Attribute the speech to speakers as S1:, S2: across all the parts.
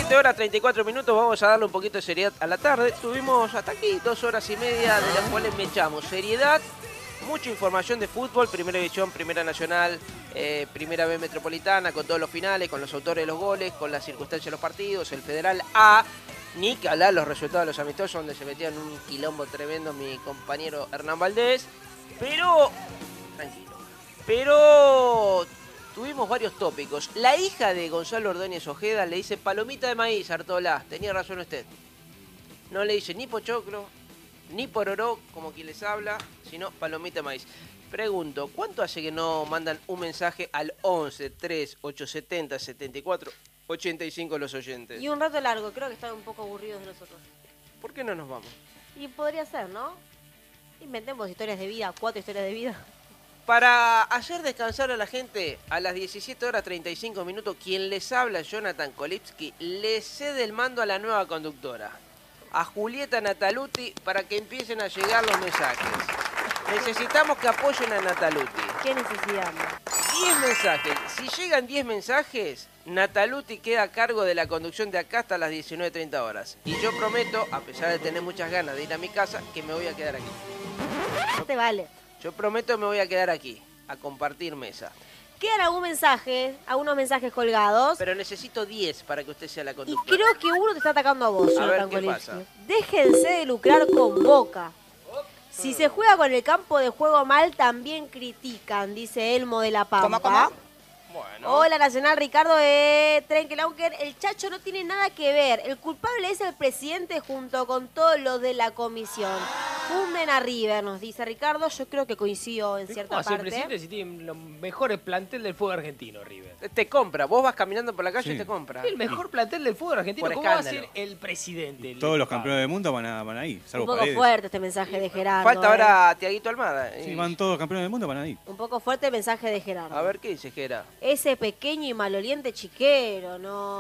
S1: 17 horas 34 minutos, vamos a darle un poquito de seriedad a la tarde. Tuvimos hasta aquí 2 horas y media, de las cuales me echamos seriedad, mucha información de fútbol, Primera División, Primera Nacional, Primera B Metropolitana, con todos los finales, con los autores de los goles, con las circunstancias de los partidos, el Federal A, ni que hablar los resultados de los amistosos, donde se metían un quilombo tremendo mi compañero Hernán Valdés, pero... tranquilo. Pero... tuvimos varios tópicos. La hija de Gonzalo Ordóñez Ojeda le dice palomita de maíz, Artola. Tenía razón usted. No le dice ni pochoclo, ni pororó, como quien les habla, sino palomita de maíz. Pregunto, ¿cuánto hace que no mandan un mensaje al 11 3 870 74 85 los oyentes?
S2: Y un rato largo, creo que están un poco aburridos de nosotros.
S1: ¿Por qué no nos vamos?
S2: Y podría ser, ¿no? Inventemos historias de vida, 4 historias de vida.
S1: Para hacer descansar a la gente, a las 17 horas 35 minutos, quien les habla, Jonathan Kolipsky, le cede el mando a la nueva conductora, a Julieta Nataluti, para que empiecen a llegar los mensajes. Necesitamos que apoyen a Nataluti.
S2: ¿Qué necesidad?
S1: 10 mensajes. Si llegan 10 mensajes, Nataluti queda a cargo de la conducción de acá hasta las 19:30 horas. Y yo prometo, a pesar de tener muchas ganas de ir a mi casa, que me voy a quedar aquí.
S2: No te vale.
S1: Yo prometo que me voy a quedar aquí, a compartir mesa.
S2: ¿Quedan algunos mensajes colgados?
S1: Pero necesito 10 para que usted sea la
S2: Y
S1: conductora.
S2: creo que uno te está atacando a vos,
S1: A ver,
S2: Jonathan
S1: ¿qué
S2: Kolipsky.
S1: pasa?
S2: Déjense de lucrar con Boca. Si se juega con el campo de juego mal, también critican, dice Elmo de la Pampa.
S3: ¿Cómo?
S1: Bueno.
S2: Hola, Nacional, Ricardo de Trenkelauker. El Chacho no tiene nada que ver. El culpable es el presidente junto con todos los de la comisión. Funden a River, nos dice Ricardo. Yo creo que coincido en cierta
S3: ¿Cómo va a ser
S2: parte.
S3: presidente si tiene los mejores plantel del fútbol argentino, River?
S1: Te compra. Vos vas caminando por la calle y
S4: Sí.
S1: te compra.
S3: El mejor plantel del fútbol argentino.
S1: Por
S3: ¿Cómo va a
S1: escándalo.
S3: ser el presidente?
S4: Todos los campeones del mundo van ahí,
S2: Un
S4: salvo
S2: poco
S4: Paredes.
S2: fuerte este mensaje de Gerardo.
S1: Falta ahora Tiaguito Almada.
S4: Sí, van todos los campeones del mundo, van ahí.
S2: Un poco fuerte el mensaje de Gerardo.
S1: A ver qué dice Gera.
S2: Ese pequeño y maloliente chiquero,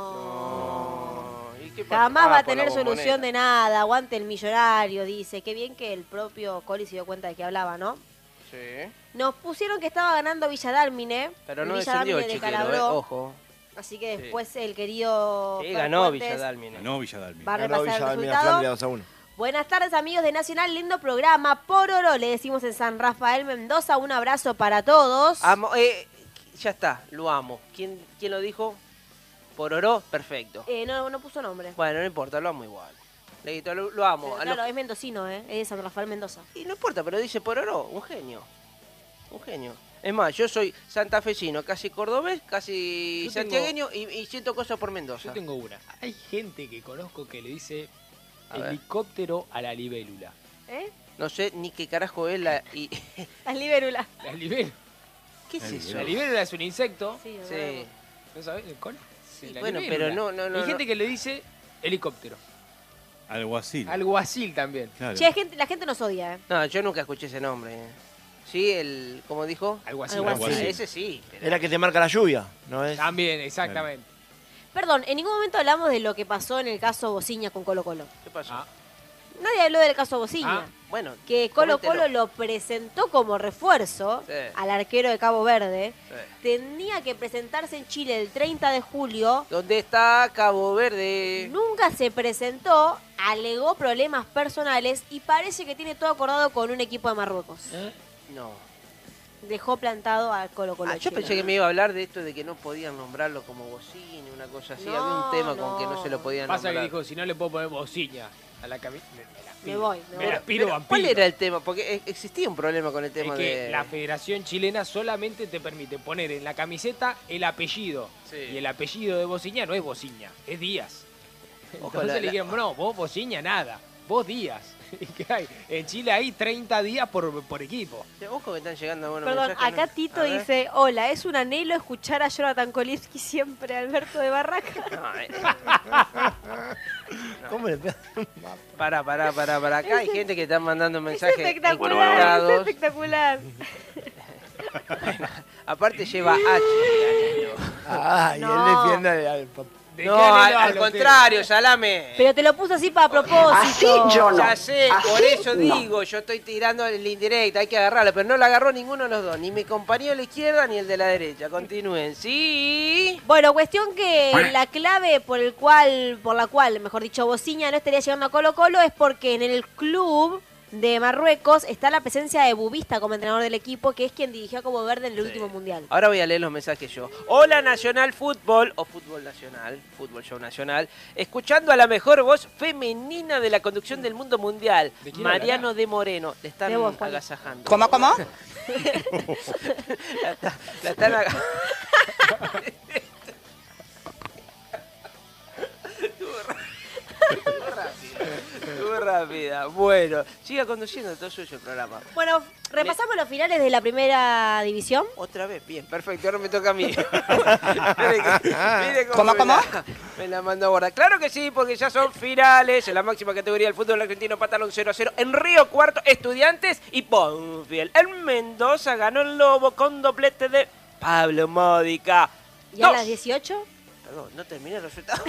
S1: No. ¿Y qué pasa?
S2: Jamás va a
S1: por la
S2: tener solución
S1: bombonera.
S2: de nada. Aguante el millonario, dice. Qué bien que el propio Coli se dio cuenta de que hablaba, ¿no?
S1: Sí.
S2: Nos pusieron que estaba ganando Villadálmine.
S1: Pero
S2: el
S1: no
S2: Villadálmine
S1: descendió el
S2: de
S1: chiquero,
S2: Calabró.
S1: Ojo.
S2: Así que después el querido
S1: Sí,
S2: Fer
S1: ganó
S2: Fuentes
S1: Villadálmine.
S4: Ganó Villadalmi.
S2: va a
S5: Ganó
S2: repasar el
S5: Villadalmine a
S2: resultado.
S5: Flandria 2-1.
S2: Buenas tardes, amigos de Nacional. Lindo programa. Por oro, le decimos en San Rafael Mendoza. Un abrazo para todos.
S1: Ya está, lo amo. ¿Quién lo dijo? ¿Pororó? Perfecto.
S2: No puso nombre.
S1: Bueno, no importa, lo amo igual. Leguito, lo amo.
S2: Pero
S1: A
S2: claro,
S1: los-
S2: es mendocino, ¿eh? Es de San Rafael Mendoza.
S1: Y no importa, pero dice Pororó, un genio. Un genio. Es más, yo soy santafesino, casi cordobés, casi
S3: Yo tengo-
S1: santiagueño y siento cosas por Mendoza.
S3: Yo tengo una. Hay gente que conozco que le dice
S1: A ver.
S3: helicóptero a la libélula.
S2: ¿Eh?
S1: No sé ni qué carajo es la...
S2: Las libérulas.
S3: La libélula.
S1: ¿Qué es eso?
S3: La libélula es un insecto.
S2: Sí,
S1: Sí.
S3: ¿No sabes? ¿El col?
S1: Sí,
S3: La
S1: bueno,
S3: libélula.
S1: pero no.
S3: Hay gente que le dice helicóptero.
S4: Alguacil.
S3: Alguacil también.
S4: Claro.
S2: Che, la gente nos odia, ¿eh?
S1: No, yo nunca escuché ese nombre. Sí, el... ¿Cómo dijo?
S3: Alguacil.
S2: Alguacil.
S1: Ah, ese sí. pero-
S5: Era que te marca la lluvia, ¿no es?
S3: También, exactamente.
S2: Perdón, en ningún momento hablamos de lo que pasó en el caso Bociña con Colo Colo.
S1: ¿Qué pasó?
S3: Ah.
S2: Nadie habló del caso Bociña.
S3: Ah.
S1: Bueno,
S2: Que Colo
S1: coméntelo.
S2: Colo lo presentó como refuerzo
S1: Sí.
S2: al arquero de Cabo Verde.
S1: Sí.
S2: Tenía que presentarse en Chile el 30 de julio.
S1: ¿Dónde está Cabo Verde?
S2: Nunca se presentó, alegó problemas personales y parece que tiene todo acordado con un equipo de Marruecos.
S1: No.
S2: Dejó plantado a Colo Colo.
S1: Yo pensé que me iba a hablar de esto de que no podían nombrarlo como bocina, una cosa así.
S2: No,
S1: Había un tema
S2: no.
S1: con que no se lo podían
S3: Pasa
S1: nombrar.
S3: que dijo, si no le puedo poner bocina a la camisa, me la
S2: Me
S3: pido.
S2: voy, me
S3: Me
S2: voy.
S3: la pido
S1: Pero,
S3: vampiro.
S1: ¿cuál era el tema? Porque existía un problema con el tema
S3: Es que
S1: de...
S3: la Federación Chilena solamente te permite poner en la camiseta el apellido.
S1: Sí.
S3: Y el apellido de Bociña no es Bociña, es Díaz.
S1: Ojo,
S3: Entonces
S1: la-
S3: le dijeron, no, vos Bociña nada, vos Díaz. ¿Y qué hay? En Chile hay 30 días por equipo.
S1: Ojo que están llegando buenos
S2: Perdón,
S1: mensajes,
S2: acá
S1: ¿no?
S2: Tito
S1: A ver.
S2: dice, hola, es un anhelo escuchar a Jonathan Kolipsky siempre, Alberto de Barraca.
S1: No,
S5: ¿Cómo le pegas?
S1: Pará. Acá hay gente que está mandando
S2: Es
S1: mensajes
S2: espectacular, es
S1: encontrados.
S2: espectacular.
S1: Aparte lleva H.
S5: Ah, y
S2: No.
S5: él defiende al
S1: No, al contrario, Salame.
S2: Pero te lo puso así para propósito.
S1: Ya sé, por eso digo, yo estoy tirando el indirecta, hay que agarrarlo, pero no lo agarró ninguno de los dos, ni mi compañero de la izquierda ni el de la derecha. Continúen, ¿sí?
S2: Bueno, cuestión que la clave por la cual, mejor dicho, Bociña no estaría llegando a Colo-Colo es porque en el club de Marruecos está la presencia de Bubista como entrenador del equipo, que es quien dirigió a Cabo Verde en el último mundial.
S1: Ahora voy a leer los mensajes yo. Hola Nacional Fútbol, o Fútbol Nacional, Fútbol Show Nacional, escuchando a la mejor voz femenina de la conducción del mundo mundial, Mariano de Moreno. Le están agasajando.
S6: ¿Cómo?
S1: La están agasajando. Estuvo rápida. Bueno, siga conduciendo, todo suyo el programa.
S2: Bueno, repasamos los finales de la primera división.
S1: Otra vez, bien, perfecto, ahora me toca a mí. Mire cómo me la mandó ahora. Claro que sí, porque ya son finales en la máxima categoría del fútbol argentino. Patalón 0-0 en Río Cuarto, Estudiantes y Banfield. En Mendoza ganó el Lobo con doblete de Pablo Módica.
S2: ¿Y a las 18?
S1: Perdón, no terminé el resultado.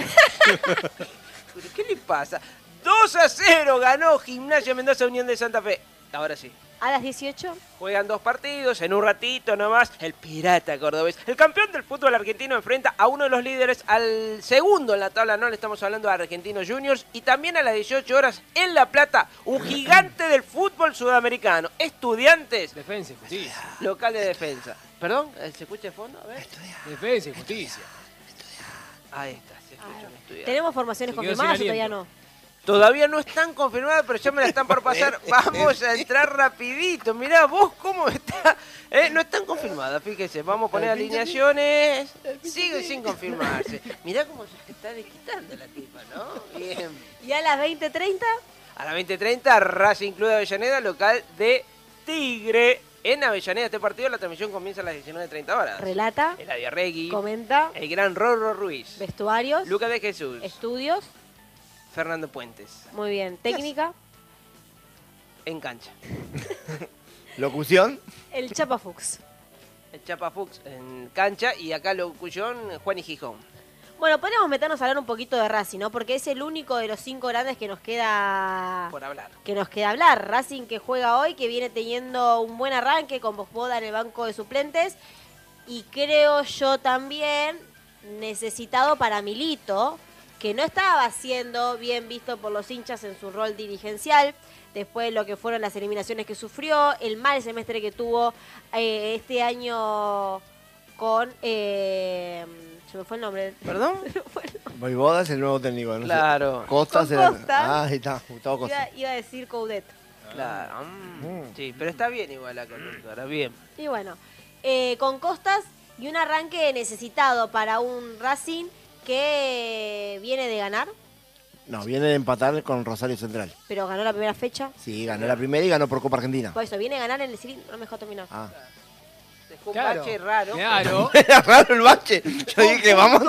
S1: ¿Qué le pasa? 2-0 ganó Gimnasia Mendoza Unión de Santa Fe. Ahora sí.
S2: ¿A las 18?
S1: Juegan 2 partidos, en un ratito nomás, el Pirata Cordobés. El campeón del fútbol argentino enfrenta a uno de los líderes, al segundo en la tabla, no le estamos hablando de Argentinos Juniors. Y también a las 18 horas en La Plata, un gigante del fútbol sudamericano. Estudiantes.
S3: Defensa y Justicia.
S1: Local de defensa. ¿Perdón? ¿Se escucha de fondo? A ver.
S3: Defensa y Justicia.
S1: Ahí está, se escucha un estudiante.
S2: ¿Tenemos formaciones confirmadas o todavía no?
S1: Todavía no están confirmadas, pero ya me la están por pasar. Vamos a entrar rapidito. Mirá vos cómo está. No están confirmadas, fíjese. Vamos a poner alineaciones. Sigue sin confirmarse. Mirá cómo se está desquitando la tipa, ¿no? Bien.
S2: ¿Y a las 20:30?
S1: A las 20:30, Racing Club de Avellaneda, local de Tigre. En Avellaneda, este partido, la transmisión comienza a las 19:30 horas.
S2: Relata.
S1: Eladia Regui.
S2: Comenta.
S1: El gran Rorro Ruiz.
S2: Vestuarios.
S1: Lucas de Jesús.
S2: Estudios.
S1: Fernando Puentes.
S2: Muy bien. Técnica.
S1: En cancha.
S5: Locución.
S2: El Chapa Fuchs.
S1: El Chapa Fuchs en cancha y acá locución Juan y Gijón.
S2: Bueno, podríamos meternos a hablar un poquito de Racing, ¿no? Porque es el único de los 5 grandes que nos queda...
S1: Por hablar.
S2: Que nos queda hablar. Racing que juega hoy, que viene teniendo un buen arranque con Bosboda en el banco de suplentes. Y creo yo también necesitado para Milito, que no estaba siendo bien visto por los hinchas en su rol dirigencial, después de lo que fueron las eliminaciones que sufrió, el mal semestre que tuvo este año con... se me fue el nombre.
S1: ¿Perdón?
S5: Voivoda es el nuevo técnico, ¿no?
S1: Claro.
S5: Costas
S2: Con
S5: era...
S2: Costa.
S5: ahí está, Gustavo Costa.
S2: Iba a decir Coudet.
S1: Claro. Sí, pero está bien igual la conductora, bien.
S2: Y bueno, con Costas y un arranque necesitado para un Racing que viene de ganar,
S5: No, viene de empatar con Rosario Central.
S2: pero ganó la primera fecha.
S5: Sí, ganó la primera y ganó por Copa Argentina.
S2: Por eso, viene a ganar en el cilindro, no me dejó terminar.
S5: Ah.
S1: Dejó un
S3: Claro.
S1: bache raro.
S3: Claro.
S5: Era raro el bache. Yo dije, vamos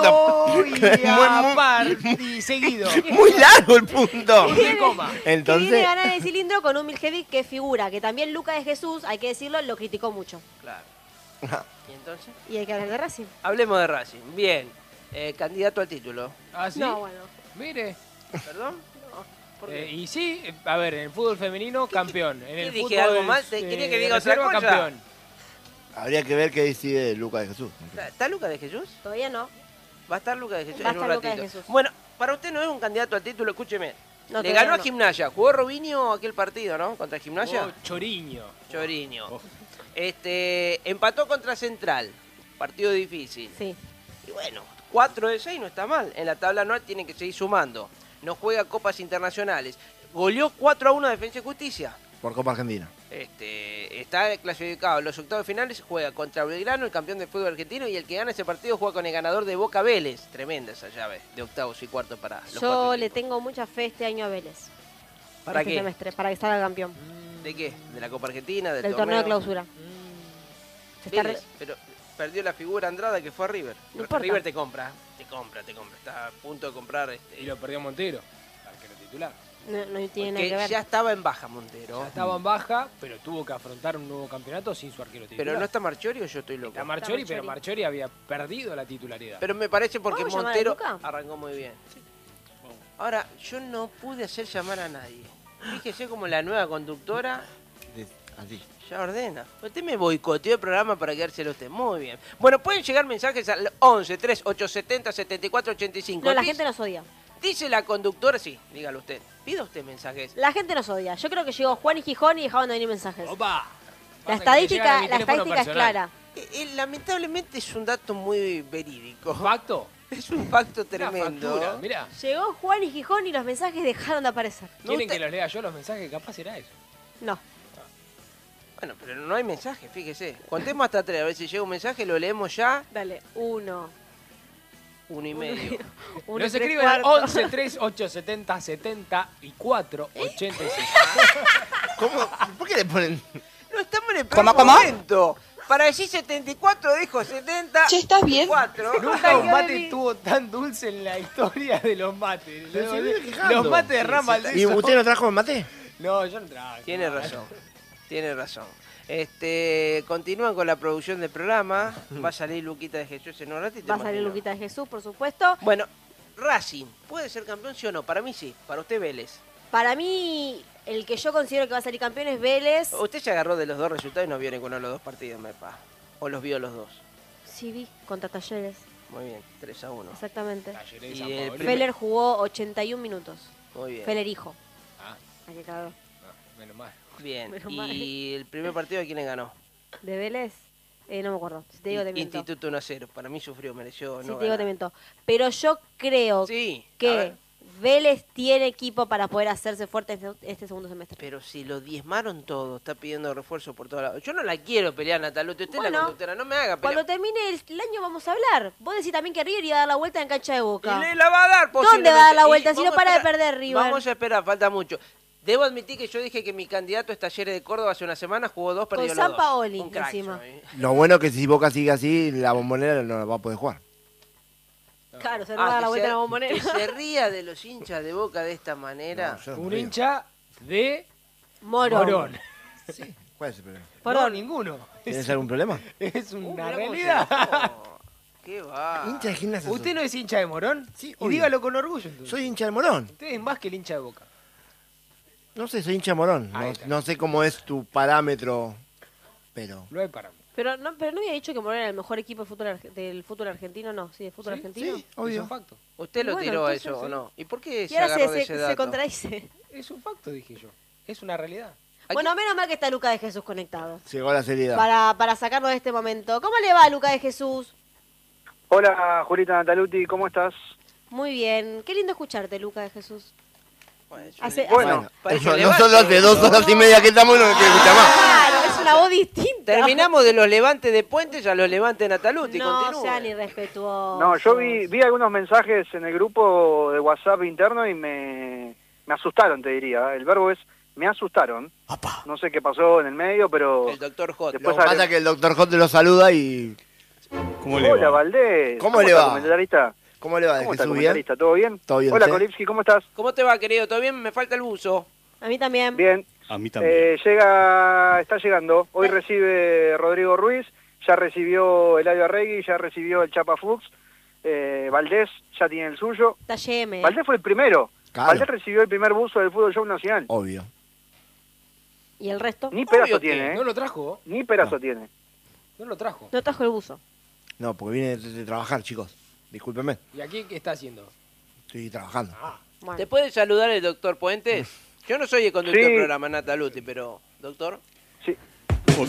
S3: Y seguido.
S5: muy largo el punto.
S3: Sin coma.
S2: Que viene a
S5: Entonces,
S2: ganar en el cilindro con un Miljevic que figura, que también Lucas de Jesús, hay que decirlo, lo criticó mucho.
S1: Claro. ¿Y entonces?
S2: Y hay que hablar de Racing.
S1: Hablemos de Racing. Bien. Candidato al título.
S3: ¿Ah, sí?
S2: No, bueno.
S3: Mire.
S1: ¿Perdón? No. ¿Por qué?
S3: Y sí, a ver, en el fútbol femenino, campeón. En el
S1: dije?
S3: fútbol,
S1: ¿Algo mal? ¿Quería que diga otra
S3: reserva,
S1: cosa?
S3: campeón.
S5: habría que ver qué decide Lucas de Jesús.
S1: ¿Está Lucas de Jesús?
S2: Todavía no.
S1: Va a estar Lucas de Jesús
S2: Va a
S1: en un
S2: estar Lucas de
S1: ratito.
S2: Jesús.
S1: Bueno, para usted no es un candidato al título, escúcheme.
S2: No,
S1: Le
S2: todavía
S1: ganó a
S2: no.
S1: Gimnasia. Jugó Robinho aquel partido, ¿no? Contra Gimnasia.
S3: Oh, Choriño.
S1: Choriño.
S3: Oh.
S1: Empató contra Central. Partido difícil.
S2: Sí.
S1: Y bueno, 4 de 6 no está mal. En la tabla anual tiene que seguir sumando. No juega copas internacionales. Goleó 4-1 a Defensa y Justicia.
S5: Por Copa Argentina.
S1: Está clasificado en los octavos finales, juega contra Belgrano, el campeón del fútbol argentino, y el que gana ese partido juega con el ganador de Boca Vélez. Tremenda esa llave de octavos y cuartos para los
S2: Yo
S1: cuatro
S2: le
S1: equipos.
S2: tengo mucha fe este año a Vélez.
S1: ¿Para
S2: este
S1: qué?
S2: semestre, para que salga campeón
S1: ¿De qué? ¿De la Copa Argentina?
S2: del torneo de clausura. Se está
S1: Vélez, pero perdió la figura Andrada que fue a River.
S2: No importa.
S1: River te compra. Está a punto de comprar.
S3: Y lo perdió Montero, arquero titular.
S2: No tiene nada
S1: Que
S2: que ver.
S1: ya estaba en baja Montero.
S3: Ya estaba en baja, pero tuvo que afrontar un nuevo campeonato sin su arquero titular.
S1: Pero no está Marchiori o yo estoy loco.
S3: Está Marchiori,
S2: Está
S3: pero
S2: Marchiori.
S3: Marchiori había perdido la titularidad.
S1: Pero me parece porque
S2: ¿Vamos a llamar a
S1: Montero
S2: Luca?
S1: arrancó muy bien. Ahora, yo no pude hacer llamar a nadie. Fíjese como la nueva conductora
S5: Así.
S1: ya ordena. Usted me boicoteó el programa para quedárselo usted. Muy bien. Bueno, pueden llegar mensajes al 11 3870 7485.
S2: No, la gente nos odia.
S1: Dice la conductora, sí, dígalo usted. Pida usted mensajes.
S2: La gente nos odia. Yo creo que llegó Juan y Gijón y dejaban de venir mensajes.
S3: ¡Opa!
S2: La
S3: Pasa que me llegan a
S2: estadística,
S3: mi
S2: la
S3: teléfono
S2: estadística es
S3: personal.
S2: clara.
S1: Lamentablemente es un dato muy verídico.
S3: ¿Facto?
S1: Es un facto
S3: Una
S1: tremendo.
S3: factura, mirá.
S2: Llegó Juan y Gijón y los mensajes dejaron de aparecer.
S3: ¿Quieren
S1: usted-
S3: que los lea yo los mensajes? Capaz era eso.
S2: No.
S1: Bueno, pero no hay mensaje, fíjese. Contemos hasta 3, a ver si llega un mensaje, lo leemos ya.
S2: Dale, 1.
S1: 1,5.
S3: Nos escriben al 11 3870 74 86.
S5: ¿Cómo? ¿Por qué le ponen?
S1: No estamos en el peor momento. Para decir 74 dijo 70.
S6: Che, ¿estás bien?
S1: 4.
S3: Nunca un mate estuvo tan dulce en la historia de los mates.
S5: Pero se vive quejando.
S3: Los mates de Rama
S5: ¿Y usted no trajo el mate?
S3: No, yo no traje.
S1: Tiene razón. Tiene razón. Continúan con la producción del programa. Va a salir Luquita de Jesús en un ratito.
S2: Va a salir
S1: imagino.
S2: Luquita de Jesús, por supuesto.
S1: Bueno, Racing, ¿puede ser campeón sí o no? Para mí sí. Para usted Vélez.
S2: Para mí, el que yo considero que va a salir campeón es Vélez.
S1: Usted se agarró de los dos resultados y no vio ninguno de los dos partidos, mepa. O los vio los dos.
S2: Sí, vi, contra Talleres.
S1: Muy bien, 3-1.
S2: Exactamente.
S3: Talleres de
S1: Y
S3: San
S1: el
S3: Paolo.
S2: Feller jugó 81 minutos.
S1: Muy bien.
S2: Feller hijo.
S3: Ah,
S2: Hay que cagar.
S3: no, menos mal.
S1: Bien.
S2: Menos mal.
S1: ¿Y el primer partido a quién le ganó?
S2: ¿De Vélez? No me acuerdo. Si te digo, te miento.
S1: Instituto 1-0. Para mí sufrió, mereció.
S2: Si
S1: no
S2: te digo,
S1: ganar.
S2: te miento. Pero yo creo
S1: Sí. a
S2: que
S1: ver,
S2: Vélez tiene equipo para poder hacerse fuerte este segundo semestre.
S1: pero si lo diezmaron todo, está pidiendo refuerzo por todos lados. Yo no la quiero pelear, Nataluti. Usted es la
S2: Bueno,
S1: conductora, no me haga pelear.
S2: Cuando termine el año vamos a hablar. Vos decís también que River iba a dar la vuelta en cancha de Boca.
S1: Y le la va a dar
S2: ¿Dónde
S1: posiblemente.
S2: va a dar la
S1: Y
S2: vuelta si no
S1: vamos a
S2: para de
S1: esperar.
S2: perder River?
S1: Vamos a esperar, falta mucho. Debo admitir que yo dije que mi candidato es Talleres de Córdoba hace una semana, jugó 2, perdió los 2.
S2: Sampaoli,
S1: Un crack
S2: encima.
S1: soy.
S5: Lo bueno que si Boca sigue así, la Bombonera no va a poder jugar.
S2: Claro, se nos va a dar la
S1: que
S2: vuelta
S1: se-
S2: en la Bombonera.
S1: Que se ría de los hinchas de Boca de esta manera.
S5: No, yo no
S3: Un
S5: río.
S3: hincha de
S2: Morón.
S3: Morón.
S5: Sí, ¿cuál es el problema?
S3: No,
S2: Perdón.
S3: ninguno.
S5: ¿Tienes algún problema?
S3: Es una
S1: Mirá cómo
S3: realidad.
S1: se enojó. ¿Qué va?
S5: ¿Hincha de gimnasia?
S3: ¿Usted no es hincha de Morón?
S5: Sí,
S3: Y
S5: obvio.
S3: dígalo con orgullo entonces.
S5: Soy hincha del Morón.
S3: Usted es más que el hincha de Boca.
S5: No sé, soy hincha de Morón.
S3: Ahí
S5: No,
S3: está.
S5: no sé cómo es tu parámetro, pero...
S3: No hay para mí.
S2: Pero no había dicho que Morón era el mejor equipo del fútbol argentino, no. Sí, del fútbol
S3: Sí,
S2: argentino.
S5: sí.
S3: Es
S5: Obvio.
S3: un facto.
S1: ¿Usted lo
S2: Bueno,
S1: tiró a
S2: entonces,
S1: eso o
S2: sí.
S1: no? ¿Y por qué
S2: Y
S1: se
S2: ahora
S1: agarró de
S2: se,
S1: ese
S2: se
S1: dato?
S2: contradice.
S3: Es un facto, dije yo. Es una realidad.
S2: Bueno, menos mal que está Luca de Jesús conectado.
S5: Llegó la seriedad.
S2: Para sacarlo de este momento. ¿Cómo le va, Luca de Jesús?
S7: Hola, Julita Nataluti, ¿cómo estás?
S2: Muy bien. Qué lindo escucharte, Luca de Jesús.
S1: Bueno, yo
S2: Hace-
S1: le-
S7: Bueno,
S1: para que
S5: eso,
S1: le
S5: no
S1: vaya,
S5: solo hace 2
S1: no.
S5: horas y media que estamos, no que escucha más.
S2: Claro, es una voz distinta.
S1: Terminamos de los levantes de Puentes a los levantes de Nataluti.
S2: No
S1: Continúe.
S2: sean irrespetuosos.
S7: no, yo vi algunos mensajes en el grupo de WhatsApp interno y me asustaron, te diría. El verbo es me asustaron. No sé qué pasó en el medio, pero...
S1: El doctor Hot.
S5: Lo
S7: Después
S5: que pasa es que el doctor J lo saluda y...
S4: ¿Cómo le
S7: Hola,
S4: va?
S7: Valdés.
S5: ¿Cómo le
S7: está,
S5: va?
S7: comentarista?
S5: ¿Cómo le va? ¿De
S7: ¿Cómo está,
S5: Jesús bien?
S7: comentarista? ¿Todo bien?
S5: ¿Todo bien,
S7: Hola,
S5: usted?
S7: Kolipski, ¿cómo estás?
S1: ¿Cómo te va, querido? ¿Todo bien? Me falta el buzo.
S2: A mí también.
S7: Bien.
S4: A mí también.
S7: Está llegando. Hoy recibe Rodrigo Ruiz, ya recibió Eladio Arregui, ya recibió el Chapa Fuchs. Valdés ya tiene el suyo.
S2: Está YM.
S7: Valdés fue el primero.
S5: Claro.
S7: Valdés recibió el primer buzo del Fútbol Show Nacional.
S5: Obvio.
S2: ¿Y el resto?
S7: Ni pedazo
S1: Obvio que
S7: tiene, ¿eh?
S3: ¿No lo trajo?
S7: Ni pedazo tiene.
S3: No lo trajo.
S2: No trajo el buzo.
S5: No, porque vine de trabajar, chicos. Discúlpenme.
S3: ¿Y aquí qué está haciendo?
S5: Estoy trabajando.
S2: Bueno.
S1: ¿Te puede saludar el doctor Puentes? Yo no soy el conductor
S7: Sí.
S1: del programa, Nataluti, pero... ¿Doctor?
S7: Sí.
S4: Oh,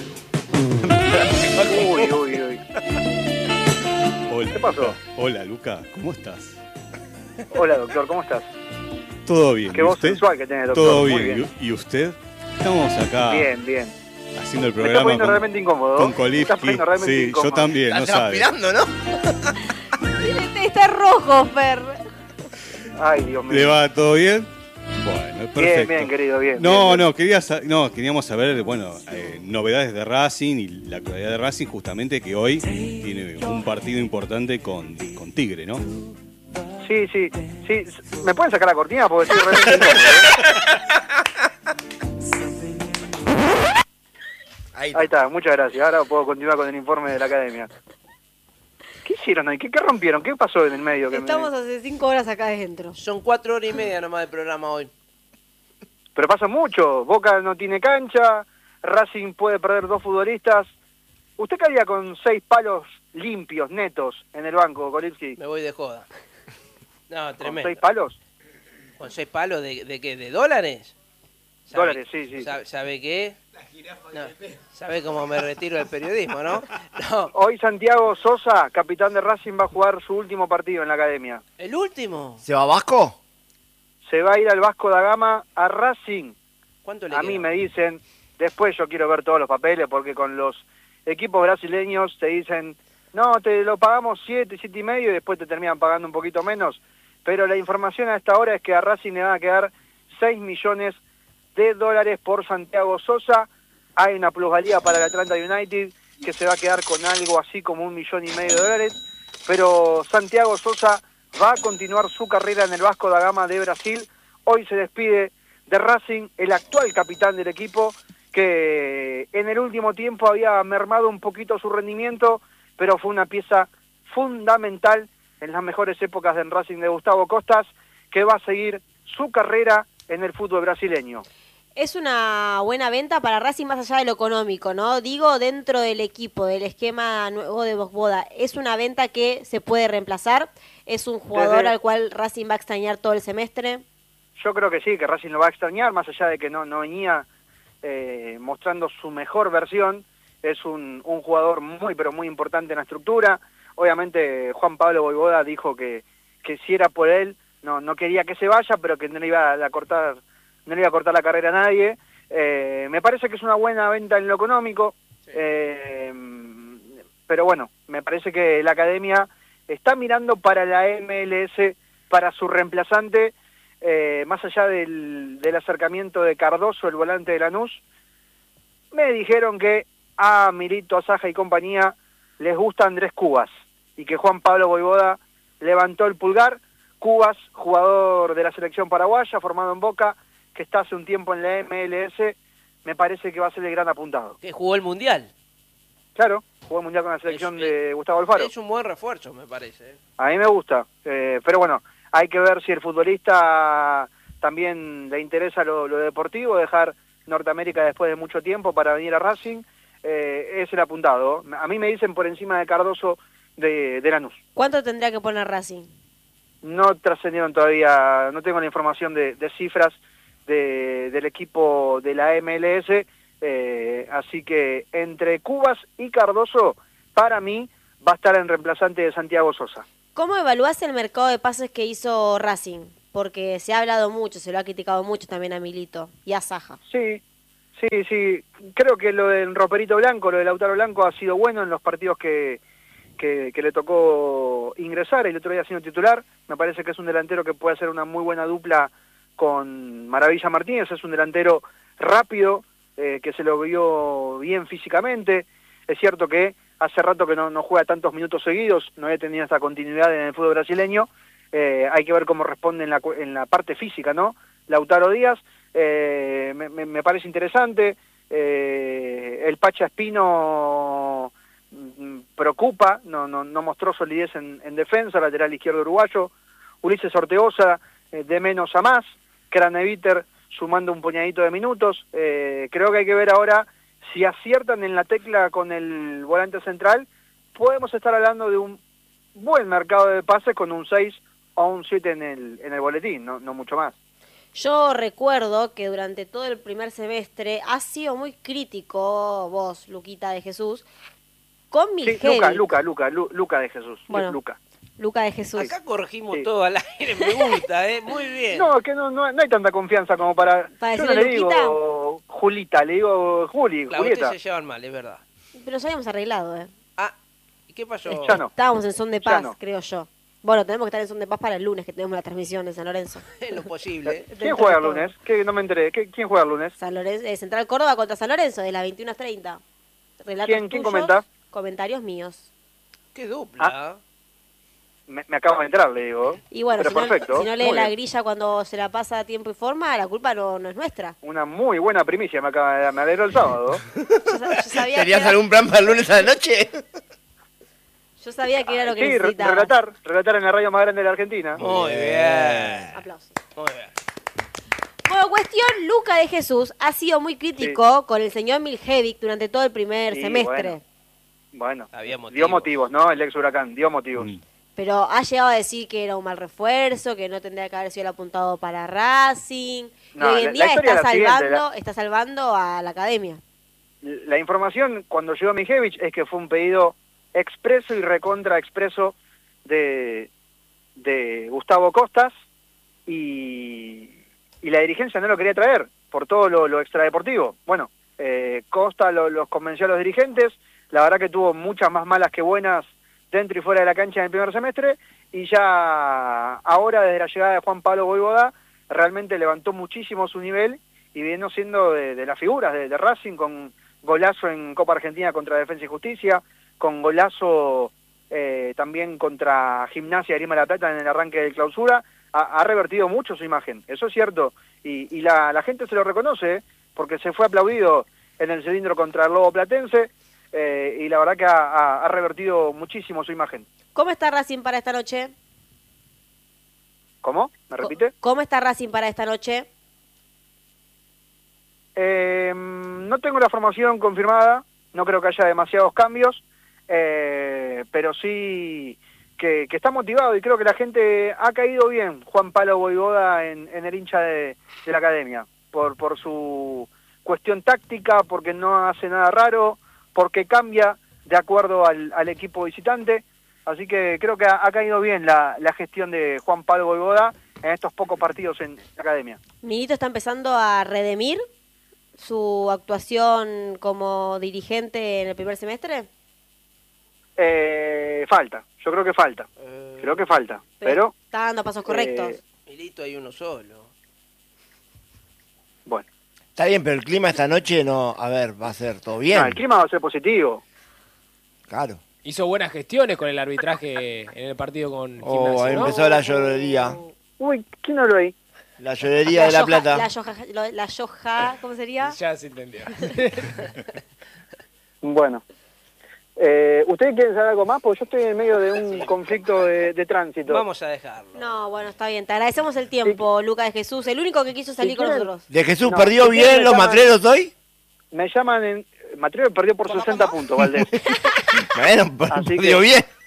S7: Uy, uy, uy.
S4: hola,
S7: ¿Qué pasó?
S4: Luca. Hola, Luca. ¿Cómo estás?
S7: Hola, doctor, ¿cómo estás?
S4: ¿Todo bien?
S7: Qué
S4: ¿Y
S7: voz
S4: usted?
S7: sensual que tiene, doctor.
S4: ¿Todo
S7: Muy
S4: bien? ¿Y usted? Estamos acá
S7: Bien, bien.
S4: haciendo el
S7: Me está
S4: programa
S7: poniendo
S4: con,
S7: realmente incómodo.
S4: con
S7: Me está
S4: Kolipski.
S7: poniendo realmente
S4: Sí,
S7: incómodo.
S4: yo también,
S5: Está
S4: no sabe.
S5: transpirando, ¿no?
S2: Está rojo, Fer.
S7: Ay, Dios mío.
S4: ¿Le va todo bien? Bueno, perfecto.
S7: Bien, bien, querido, bien.
S4: No,
S7: bien.
S4: queríamos saber, bueno, novedades de Racing y la actualidad de Racing, justamente que hoy tiene un partido importante con Tigre, ¿no?
S7: Sí. ¿Me pueden sacar la cortina? Porque estoy realmente incómodo,
S6: Ahí
S7: Ahí está, muchas gracias. Ahora puedo continuar con el informe de la academia. ¿Qué hicieron ahí? ¿Qué rompieron? ¿Qué pasó en el medio?
S2: Estamos hace 5 horas acá adentro.
S1: Son 4 horas y media nomás de programa hoy.
S7: Pero pasa mucho. Boca no tiene cancha, Racing puede perder 2 futbolistas. ¿Usted qué haría con 6 palos limpios, netos, en el banco, Kolipski?
S1: Me voy de joda. No,
S7: ¿Con
S1: tremendo.
S7: 6 palos?
S1: ¿Con 6 palos de qué? ¿De dólares?
S7: Dólares, sí.
S1: ¿Sabe qué? No, ¿sabe cómo me retiro del periodismo, no? No.
S7: Hoy Santiago Sosa, capitán de Racing, va a jugar su último partido en la academia.
S1: ¿El último?
S5: ¿Se va a Vasco?
S7: Se va a ir al Vasco da Gama a Racing.
S1: ¿Cuánto le
S7: A
S1: queda?
S7: mí me dicen, después yo quiero ver todos los papeles, porque con los equipos brasileños te dicen, no, te lo pagamos 7 y medio y después te terminan pagando un poquito menos. Pero la información a esta hora es que a Racing le van a quedar 6 millones de dólares por Santiago Sosa. Hay una plusvalía para el Atlanta United que se va a quedar con algo así como 1,5 millones de dólares. Pero Santiago Sosa va a continuar su carrera en el Vasco da Gama de Brasil. Hoy se despide de Racing el actual capitán del equipo, que en el último tiempo había mermado un poquito su rendimiento, pero fue una pieza fundamental en las mejores épocas del Racing de Gustavo Costas, que va a seguir su carrera en el fútbol brasileño.
S2: Es una buena venta para Racing más allá de lo económico, ¿no? Digo, dentro del equipo, del esquema nuevo de Boda, ¿es una venta que se puede reemplazar? ¿Es un jugador al cual Racing va a extrañar todo el semestre?
S7: Yo creo que sí, que Racing lo va a extrañar, más allá de que no venía mostrando su mejor versión. Es un jugador muy, pero muy importante en la estructura. Obviamente Juan Pablo Voivoda dijo que si era por él, no quería que se vaya, pero que no le iba a cortar la carrera a nadie. Me parece que es una buena venta en lo económico, sí. Pero bueno, me parece que la academia está mirando para la MLS, para su reemplazante, más allá del acercamiento de Cardoso, el volante de Lanús. Me dijeron que a Milito, a Saja y compañía les gusta Andrés Cubas, y que Juan Pablo Voivoda levantó el pulgar. Cubas, jugador de la selección paraguaya, formado en Boca, que está hace un tiempo en la MLS, me parece que va a ser el gran apuntado.
S1: Que jugó el Mundial.
S7: Claro, jugó el Mundial con la selección de Gustavo Alfaro.
S1: Es un buen refuerzo, me parece.
S7: A mí me gusta, pero bueno, hay que ver si el futbolista también le interesa lo deportivo, dejar Norteamérica después de mucho tiempo para venir a Racing. Es el apuntado. A mí me dicen por encima de Cardoso de Lanús.
S2: ¿Cuánto tendría que poner Racing?
S7: No trascendieron todavía, no tengo la información de cifras del equipo de la MLS, así que entre Cubas y Cardoso, para mí, va a estar en reemplazante de Santiago Sosa.
S2: ¿Cómo evaluás el mercado de pases que hizo Racing? Porque se ha hablado mucho, se lo ha criticado mucho también a Milito y a Saja.
S7: Sí, creo que lo del Roperito Blanco, lo de Lautaro Blanco ha sido bueno en los partidos que le tocó ingresar, el otro día siendo titular. Me parece que es un delantero que puede hacer una muy buena dupla con Maravilla Martínez. Es un delantero rápido, que se lo vio bien físicamente. Es cierto que hace rato que no juega tantos minutos seguidos, no había tenido esta continuidad en el fútbol brasileño. Hay que ver cómo responde en la parte física, ¿no? Lautaro Díaz, me parece interesante. El Pacha Espino preocupa, no mostró solidez en defensa, lateral izquierdo uruguayo. Ulises Ortegoza, de menos a más. Craneviter sumando un puñadito de minutos. Creo que hay que ver ahora si aciertan en la tecla con el volante central. Podemos estar hablando de un buen mercado de pases con un 6 o un 7 en el boletín, no mucho más.
S2: Yo recuerdo que durante todo el primer semestre has sido muy crítico vos, Luquita de Jesús, con Milgevic.
S7: Sí, Luca de Jesús.
S2: Bueno, Luca de Jesús.
S1: Acá corregimos todo al aire, me gusta, muy bien.
S7: No, que no hay tanta confianza como para...
S2: ¿Para
S7: yo
S2: decirle
S7: no le
S2: Luquita?
S7: digo Julita, le digo
S1: Claro,
S7: Julieta.
S1: ustedes se llevan mal, es verdad.
S2: Pero nos habíamos arreglado,
S1: Ah, ¿y qué pasó?
S7: Ya no.
S2: Estábamos en son de
S7: Ya
S2: paz,
S7: no.
S2: creo yo. Bueno, tenemos que estar en son de paz para el lunes, que tenemos la transmisión de San Lorenzo.
S1: Es lo posible.
S7: ¿Quién juega el lunes? Que no me enteré. ¿Quién juega el lunes?
S2: San Lorenzo, Central Córdoba contra San Lorenzo, de las 21:30. Relatos
S7: ¿Quién
S2: tuyos,
S7: comenta?
S2: comentarios míos.
S1: Qué dupla.
S7: me acabo de entrar, le digo.
S2: Y bueno,
S7: Pero perfecto.
S2: si no lee
S7: Muy
S2: la
S7: bien.
S2: grilla cuando se la pasa a tiempo y forma, la culpa no es nuestra.
S7: Una muy buena primicia me acaba de dar, me alegró el sábado.
S2: Yo sabía,
S5: ¿Tenías
S2: que era,
S5: algún plan para el lunes a la noche?
S2: yo sabía que era lo que
S7: Sí,
S2: necesitaba.
S7: relatar en la radio más grande de la Argentina.
S3: Muy bien.
S2: Aplausos.
S3: Muy bien.
S2: Bueno, cuestión, Luca de Jesús ha sido muy crítico con el señor Miljevic durante todo el primer
S7: Sí,
S2: semestre.
S7: Bueno,
S1: Había
S7: dio
S1: motivos.
S7: motivos, ¿no? El ex Huracán, dio motivos.
S2: Pero ha llegado a decir que era un mal refuerzo, que no tendría que haber sido el apuntado para Racing.
S7: No,
S2: y hoy en
S7: la
S2: día
S7: historia
S2: está
S7: es la siguiente,
S2: salvando, está salvando a la academia.
S7: La información cuando llegó Mijevich es que fue un pedido expreso y recontra expreso de Gustavo Costas y la dirigencia no lo quería traer por todo lo extradeportivo. Bueno, Costa los convenció a los dirigentes, la verdad que tuvo muchas más malas que buenas dentro y fuera de la cancha en el primer semestre, y ya ahora desde la llegada de Juan Pablo Voivoda realmente levantó muchísimo su nivel y vino siendo de las figuras de Racing, con golazo en Copa Argentina contra Defensa y Justicia, con golazo también contra Gimnasia de Grima de la Plata en el arranque de Clausura. Ha revertido mucho su imagen, eso es cierto, y la gente se lo reconoce, porque se fue aplaudido en el cilindro contra el Lobo Platense, y la verdad que ha revertido muchísimo su imagen.
S2: ¿Cómo está Racing para esta noche?
S7: ¿Cómo? ¿Me repite?
S2: ¿Cómo está Racing para esta noche?
S7: No tengo la formación confirmada, no creo que haya demasiados cambios, pero sí que está motivado, y creo que la gente ha caído bien Juan Pablo Voivoda en el hincha de la academia, por su cuestión táctica, porque no hace nada raro, porque cambia de acuerdo al equipo visitante, así que creo que ha caído bien la gestión de Juan Pablo Voivoda en estos pocos partidos en la academia.
S2: ¿Milito está empezando a redimir su actuación como dirigente en el primer semestre?
S7: Falta, yo creo que falta, pero
S2: está dando pasos correctos.
S1: Milito hay uno solo.
S7: bueno.
S5: Está bien, pero el clima esta noche no, a ver, va a ser todo bien.
S7: No, el clima va a ser positivo.
S5: Claro.
S3: Hizo buenas gestiones con el arbitraje en el partido con
S5: Oh,
S3: Gimnasia,
S5: ahí
S3: ¿no?
S5: empezó la llorería.
S7: Uy, ¿quién habló ahí?
S5: La llorería de La Plata.
S2: La Yoja, ¿cómo sería?
S3: Ya se entendió.
S7: Bueno. ¿Ustedes quieren saber algo más? Porque yo estoy en medio de un conflicto de tránsito.
S1: Vamos a dejarlo.
S2: No, bueno, está bien. Te agradecemos el tiempo, Luca de Jesús, el único que quiso salir con
S7: quieren-
S2: nosotros.
S5: ¿De Jesús
S7: No,
S5: perdió
S7: si quieren
S5: bien
S7: me
S5: los
S7: llaman-
S5: matreros hoy?
S7: Me llaman en... Mateo perdió por 60 puntos, Valdés.
S5: Bueno,
S7: Así
S5: perdió
S7: que-
S5: bien.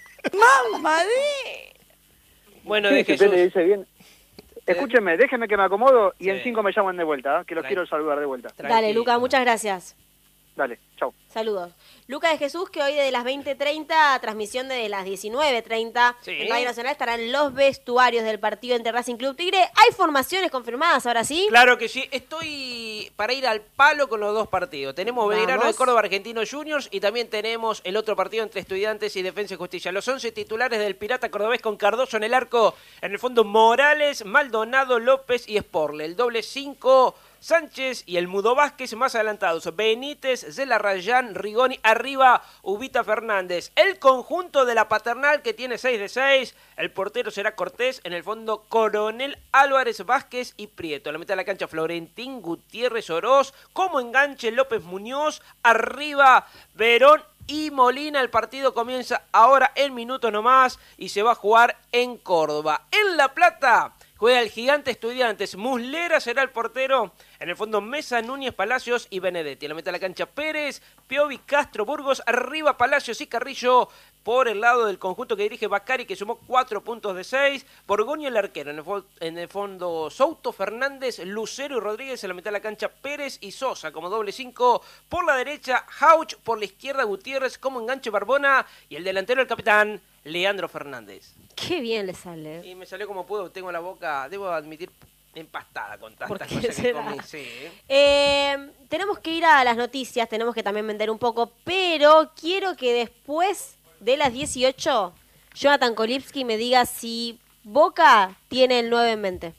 S1: Bueno,
S7: Sí,
S1: de
S7: si
S1: Jesús.
S7: usted le dice bien. Escúchenme, déjenme que me acomodo y
S1: Sí.
S7: en 5 me llaman de vuelta, que los
S1: Tranqui.
S7: quiero saludar de vuelta.
S2: Dale,
S1: Tranquilo.
S2: Luca, muchas gracias.
S7: Dale, chau.
S2: Saludos. Luca de Jesús, que hoy desde las 20:30 a transmisión de las 19:30
S1: Sí.
S2: en Radio Nacional estarán los vestuarios del partido entre Racing Club Tigre. Hay formaciones confirmadas, ahora sí.
S1: Claro que sí, estoy para ir al palo con los dos partidos. Tenemos Belgrano de
S2: Vamos.
S1: Córdoba Argentinos Juniors y también tenemos el otro partido entre Estudiantes y Defensa y Justicia. Los 11 titulares del Pirata Cordobés con Cardoso en el arco, en el fondo Morales, Maldonado, López y Sporle. El doble 5, Sánchez y el Mudo Vázquez más adelantados. Benítez, Zelarrayán, Rigoni, arriba Ubita Fernández. El conjunto de la Paternal que tiene 6 de 6. El portero será Cortés, en el fondo Coronel, Álvarez, Vázquez y Prieto. En la mitad de la cancha Florentín, Gutiérrez, Oroz. Como enganche López Muñoz. Arriba Verón y Molina. El partido comienza ahora en minutos nomás y se va a jugar en Córdoba. En La Plata juega el Gigante Estudiantes. Muslera será el portero. En el fondo Mesa, Núñez, Palacios y Benedetti. En la mitad de la cancha Pérez, Piovi, Castro, Burgos. Arriba Palacios y Carrillo. Por el lado del conjunto que dirige Bacari, que sumó 4 puntos de 6. Borgoño el arquero. En el fondo Souto, Fernández, Lucero y Rodríguez. En la mitad de la cancha Pérez y Sosa como doble 5. Por la derecha Hauch. Por la izquierda Gutiérrez como enganche Barbona. Y el delantero el capitán Leandro Fernández.
S2: Qué bien le sale.
S1: Y me salió como puedo. Tengo la boca, debo admitir, empastada con
S2: ¿Por
S1: tantas
S2: qué
S1: cosas que
S2: será?
S1: comí. Sí.
S2: Tenemos que ir a las noticias, tenemos que también vender un poco, pero quiero que después de las 18, Jonathan Kolipski me diga si Boca tiene el 9 en mente.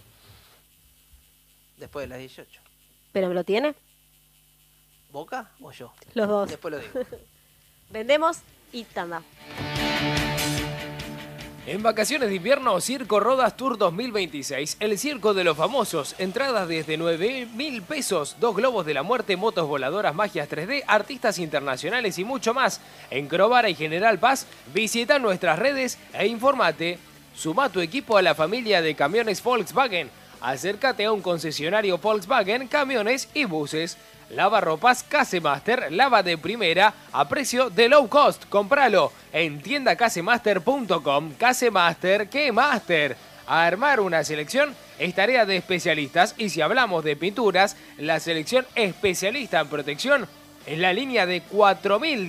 S1: Después de las 18.
S2: ¿Pero me lo tiene?
S1: ¿Boca o yo?
S2: Los dos.
S1: Después lo digo.
S2: Vendemos y tanda.
S3: En vacaciones de invierno, Circo Rodas Tour 2026. El circo de los famosos. Entradas desde 9.000 pesos. 2 globos de la muerte, motos voladoras, magias 3D, artistas internacionales y mucho más. En Crovara y General Paz, visita nuestras redes e informate. Suma tu equipo a la familia de camiones Volkswagen. Acércate a un concesionario Volkswagen, camiones y buses. Lavarropas Casemaster, lava de primera a precio de low cost. Compralo en tiendacasemaster.com. Casemaster, ¿qué master? A armar una selección es tarea de especialistas y si hablamos de pinturas, la selección especialista en protección es la línea de 4.000